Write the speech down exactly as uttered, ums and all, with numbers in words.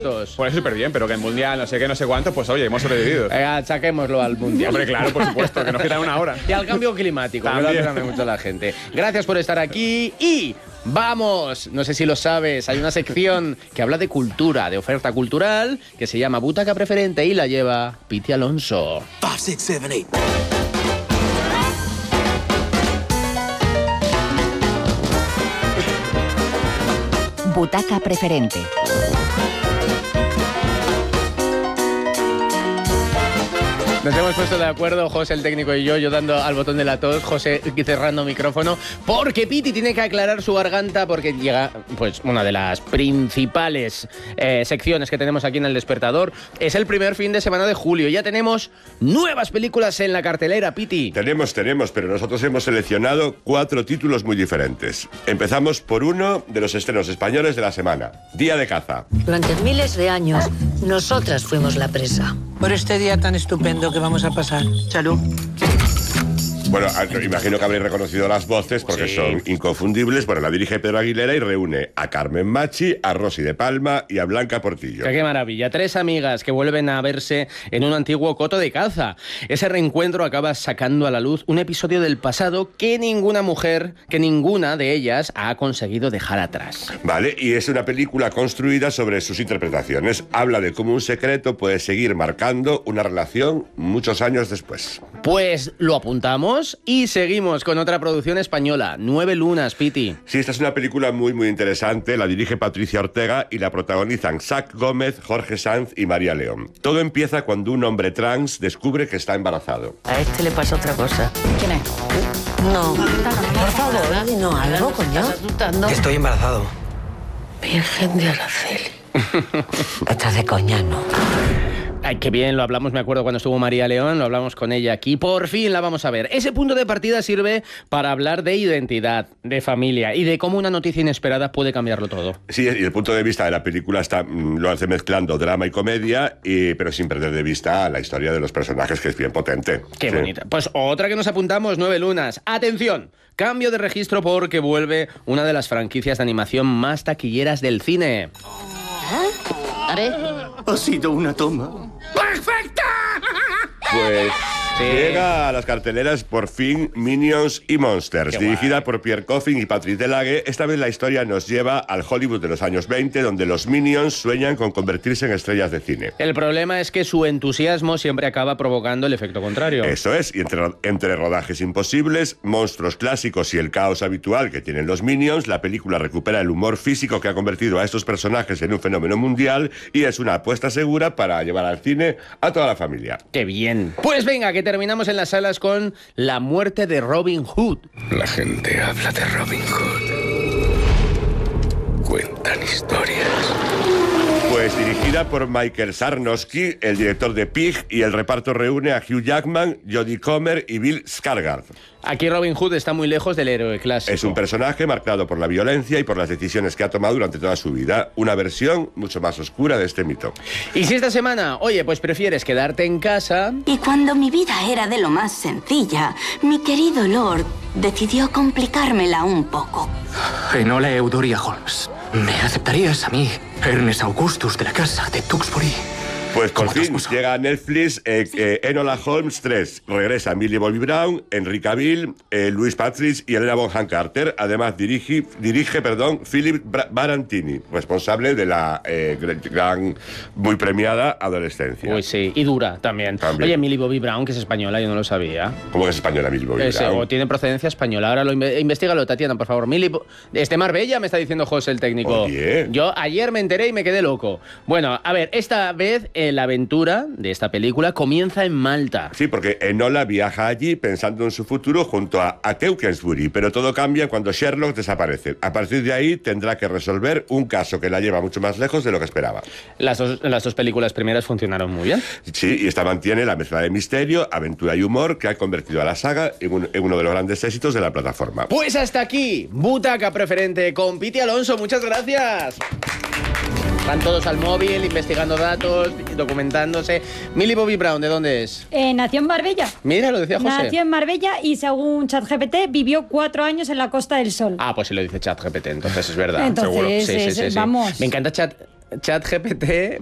Pues súper bien, pero que el mundial no sé qué, no sé cuánto, pues oye, hemos sobrevivido. Venga, saquémoslo al mundial. Hombre, claro, por supuesto, que nos quitan una hora. Y al cambio climático, que lo hace mucho la gente. Gracias por estar aquí y vamos, no sé si lo sabes, hay una sección que habla de cultura, de oferta cultural, que se llama Butaca Preferente y la lleva Piti Alonso. five, six, seven, eight. Butaca Preferente. Nos hemos puesto de acuerdo, José, el técnico y yo, yo dando al botón de la tos, José cerrando micrófono, porque Piti tiene que aclarar su garganta porque llega, pues, una de las principales eh, secciones que tenemos aquí en El Despertador. Es el primer fin de semana de julio. Ya tenemos nuevas películas en la cartelera, Piti. Tenemos, tenemos, pero nosotros hemos seleccionado cuatro títulos muy diferentes. Empezamos por uno de los estrenos españoles de la semana, Día de caza. Durante miles de años, nosotras fuimos la presa. Por este día tan estupendo que vamos a pasar. Salud. Bueno, imagino que habréis reconocido las voces porque sí, son inconfundibles. Bueno, la dirige Pedro Aguilera y reúne a Carmen Machi, a Rosy de Palma y a Blanca Portillo. ¡Qué maravilla! Tres amigas que vuelven a verse en un antiguo coto de caza. Ese reencuentro acaba sacando a la luz un episodio del pasado que ninguna mujer, que ninguna de ellas ha conseguido dejar atrás. Vale, y es una película construida sobre sus interpretaciones. Habla de cómo un secreto puede seguir marcando una relación muchos años después. Pues lo apuntamos y seguimos con otra producción española, Nueve lunas, Piti. Sí, esta es una película muy, muy interesante. La dirige Patricia Ortega y la protagonizan Sac Gómez, Jorge Sanz y María León. Todo empieza cuando un hombre trans descubre que está embarazado. A este le pasa otra cosa. ¿Quién es? No. Por favor, dinos algo, coño. Estoy embarazado. Virgen de Araceli. Estás de coña, ¿no? Ay, qué bien, lo hablamos, me acuerdo cuando estuvo María León, lo hablamos con ella aquí, por fin la vamos a ver. Ese punto de partida sirve para hablar de identidad, de familia y de cómo una noticia inesperada puede cambiarlo todo. Sí, y el punto de vista de la película está, lo hace mezclando drama y comedia, y, pero sin perder de vista la historia de los personajes, que es bien potente. Qué sí. bonita. Pues otra que nos apuntamos, Nueve lunas. ¡Atención! Cambio de registro porque vuelve una de las franquicias de animación más taquilleras del cine. ¿Eh? A ver. Ha sido una toma. ¡Perfecta! Pues Sí. llega a las carteleras por fin Minions y Monsters, Qué dirigida guay. por Pierre Coffin y Patrick Delague. Esta vez la historia nos lleva al Hollywood de los años veinte, donde los Minions sueñan con convertirse en estrellas de cine. El problema es que su entusiasmo siempre acaba provocando el efecto contrario. Eso es, y entre, entre rodajes imposibles, monstruos clásicos y el caos habitual que tienen los Minions, la película recupera el humor físico que ha convertido a estos personajes en un fenómeno mundial y es una apuesta segura para llevar al cine a toda la familia. ¡Qué bien! Pues venga, que terminamos en las salas con La muerte de Robin Hood. La gente habla de Robin Hood. Cuentan historias. Pues dirigida por Michael Sarnowski, el director de Pig, y el reparto reúne a Hugh Jackman, Jodie Comer y Bill Skarsgård. Aquí Robin Hood está muy lejos del héroe clásico. Es un personaje marcado por la violencia y por las decisiones que ha tomado durante toda su vida. Una versión mucho más oscura de este mito. Y si esta semana, oye, pues prefieres quedarte en casa... Y cuando mi vida era de lo más sencilla, mi querido Lord decidió complicármela un poco. Enola Eudoria Holmes. ¿Me aceptarías a mí, Ernest Augustus de la casa de Tewkesbury? Pues por Como tu fin esposo. llega a Netflix eh, eh, Enola Holmes tres. Regresa Millie Bobby Brown, Henry Cavill, eh, Louis Patrick y Helena Bonham Carter. Además dirige, dirige perdón, Philip Bra- Barantini, responsable de la eh, gran, muy premiada Adolescencia. Uy, sí, y dura también. También. Oye, Millie Bobby Brown, que es española, yo no lo sabía. ¿Cómo que es española Millie Bobby Ese, Brown? o tiene procedencia española. Ahora lo inve- investígalo, Tatiana, por favor. Millie Bo- es de Marbella, me está diciendo José, el técnico. Oye. Yo ayer me enteré y me quedé loco. Bueno, a ver, esta vez eh, la aventura de esta película comienza en Malta. Sí, porque Enola viaja allí pensando en su futuro junto a, a Tewkesbury, pero todo cambia cuando Sherlock desaparece. A partir de ahí tendrá que resolver un caso que la lleva mucho más lejos de lo que esperaba. Las dos, las dos películas primeras funcionaron muy bien. Sí, y esta mantiene la mezcla de misterio, aventura y humor que ha convertido a la saga en, un- en uno de los grandes éxitos de la plataforma. Pues hasta aquí, Butaca Preferente con Piti Alonso. Muchas gracias. Van todos al móvil, investigando datos, documentándose. Millie Bobby Brown, ¿de dónde es? Eh, nació en Marbella. Mira, lo decía José. Nació en Marbella y según ChatGPT vivió cuatro años en la Costa del Sol. Ah, pues si lo dice ChatGPT, entonces es verdad. Entonces, seguro. Sí, sí, es- sí, sí. vamos. Me encanta Chat... ChatGPT